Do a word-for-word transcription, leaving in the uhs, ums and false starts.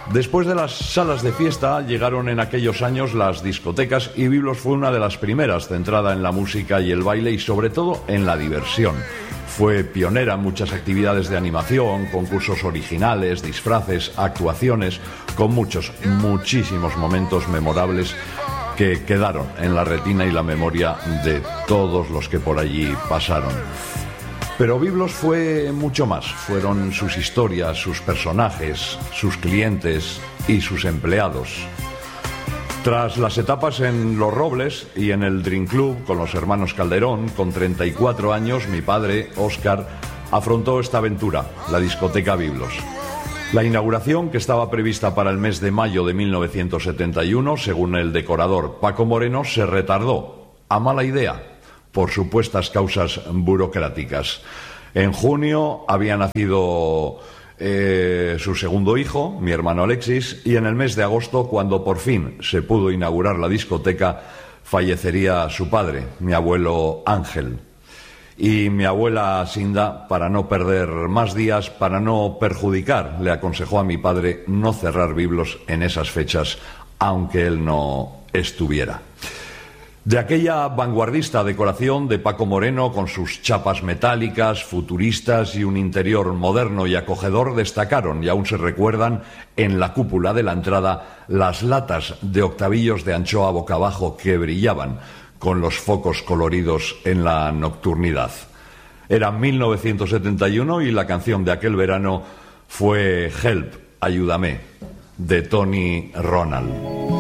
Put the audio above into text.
Después de las salas de fiesta llegaron en aquellos años las discotecas y Biblos fue una de las primeras centrada en la música y el baile y sobre todo en la diversión. Fue pionera en muchas actividades de animación, concursos originales, disfraces, actuaciones, con muchos, muchísimos momentos memorables que quedaron en la retina y la memoria de todos los que por allí pasaron. Pero Biblos fue mucho más. Fueron sus historias, sus personajes, sus clientes y sus empleados. Tras las etapas en Los Robles y en el Dream Club con los hermanos Calderón, con treinta y cuatro años, mi padre, Óscar, afrontó esta aventura, la discoteca Biblos. La inauguración, que estaba prevista para el mes de mayo de mil novecientos setenta y uno, según el decorador Paco Moreno, se retardó, a mala idea, por supuestas causas burocráticas. En junio había nacido eh, su segundo hijo, mi hermano Alexis, y en el mes de agosto, cuando por fin se pudo inaugurar la discoteca, fallecería su padre, mi abuelo Ángel. Y mi abuela Sinda, para no perder más días, para no perjudicar, le aconsejó a mi padre no cerrar Biblos en esas fechas, aunque él no estuviera. De aquella vanguardista decoración de Paco Moreno, con sus chapas metálicas, futuristas y un interior moderno y acogedor, destacaron y aún se recuerdan en la cúpula de la entrada las latas de octavillos de anchoa boca abajo que brillaban con los focos coloridos en la nocturnidad. Era mil novecientos setenta y uno y la canción de aquel verano fue Help, Ayúdame, de Tony Ronald.